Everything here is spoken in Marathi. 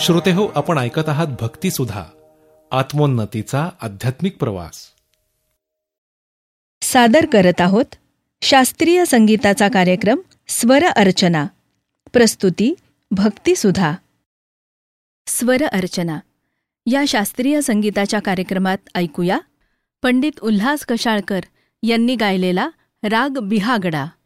श्रोते हो, आपण ऐकत आहात भक्तिसुधा, आत्मोन्नतीचा आध्यात्मिक प्रवास. सादर करत आहोत शास्त्रीय संगीताचा कार्यक्रम स्वर अर्चना. प्रस्तुती भक्तिसुधा. स्वर अर्चना या शास्त्रीय संगीताच्या कार्यक्रमात ऐकूया पंडित उल्हास कशाळकर यांनी गायलेला राग बिहागडा.